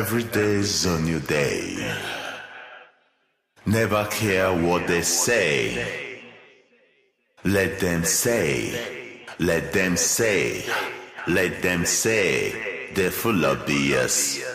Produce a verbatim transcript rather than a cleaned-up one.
Every day is a new day. Never care what they say. Let them say, let them say, let them say, they're full of B S.